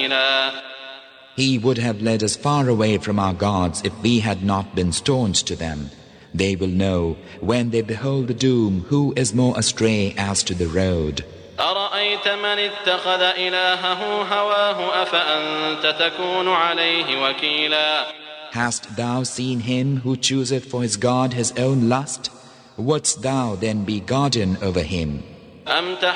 سبيلا. He would have led us far away from our gods if we had not been staunch to them. They will know when they behold the doom who is more astray as to the road. أرأيت من اتخذ إلهه هواه أفأنت تكون عليه وكيلا. Hast thou seen him who chooseth for his God his own lust? Wouldst thou then be guardian over him? أم